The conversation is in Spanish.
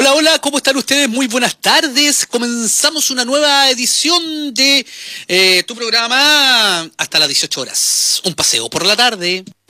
Hola, hola, ¿cómo están ustedes? Muy buenas tardes. Comenzamos una nueva edición de tu programa hasta las 18 horas. Un paseo por la tarde.